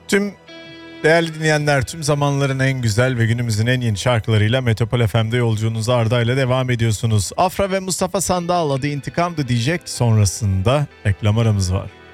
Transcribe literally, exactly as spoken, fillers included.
Tüm değerli dinleyenler, tüm zamanların en güzel ve günümüzün en yeni şarkılarıyla Metropol F M'de yolculuğunuza Arda ile devam ediyorsunuz. Afra ve Mustafa Sandal adı intikamdı diyecek, sonrasında reklam aramız var.